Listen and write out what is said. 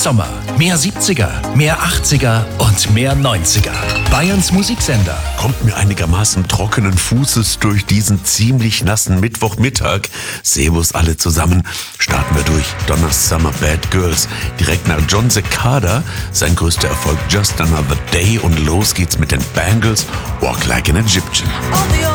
Musiksommer. Mehr 70er, mehr 80er und mehr 90er. Bayerns Musiksender. Kommt mir einigermaßen trockenen Fußes durch diesen ziemlich nassen Mittwochmittag. Servus alle zusammen. Starten wir durch. Donner's Summer Bad Girls. Direkt nach John Cicada. Sein größter Erfolg Just Another Day. Und los geht's mit den Bangles. Walk Like an Egyptian.